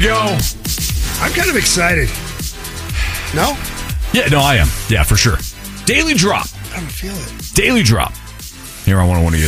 go. I'm kind of excited. No? Yeah, no, I am. Yeah, for sure. Daily Drop. I don't feel it. Daily Drop. Here on 101 ESPN.